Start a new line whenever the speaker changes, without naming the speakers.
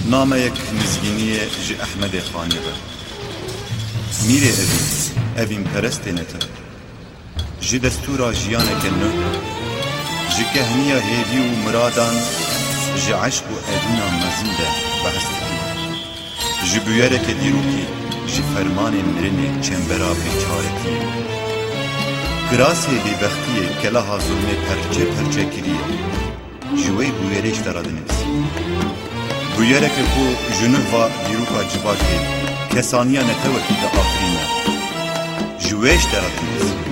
نامەیەک نزگینیە ji Ehmedê Xanê ve. Mîrê evîn perestênete. Ji destûra jiyaneke nû, ji kehniya hêvî û miradan, ji eşq û edîna mezin de behs dikî. Ji bûyereke dîrokî, ji fermanê mirinê çembera bêçaretiyê. Kirasê bêbextiyê kelaha zulmê perçe perçe kiriye. Ji wê bûyerê ji te re dinivîsî. Bûyereke ku ji nûva dîroka civakê kesaniya netewekî de afirîne. Ji wê ji te re dinivîsî.